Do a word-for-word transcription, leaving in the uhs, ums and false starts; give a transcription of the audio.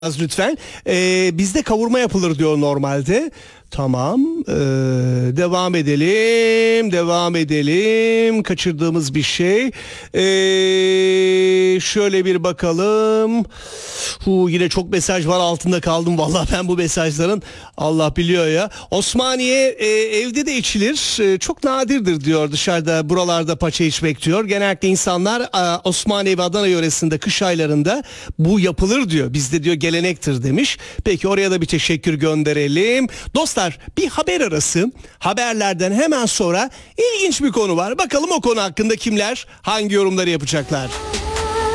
lütfen. Ee, bizde kavurma yapılır diyor normalde. Tamam. Ee, devam edelim. Devam edelim. Kaçırdığımız bir şey. Ee, şöyle bir bakalım. Hu, yine çok mesaj var, altında kaldım. Vallahi ben bu mesajların, Allah biliyor ya. Osmaniye e, evde de içilir. E, çok nadirdir diyor, dışarıda buralarda paça içmek diyor. Genellikle insanlar e, Osmaniye ve Adana yöresinde kış aylarında bu yapılır diyor. Bizde diyor gelenektir demiş. Peki, oraya da bir teşekkür gönderelim. Dostlar, bir haber arası. Haberlerden hemen sonra ilginç bir konu var. Bakalım o konu hakkında kimler hangi yorumları yapacaklar.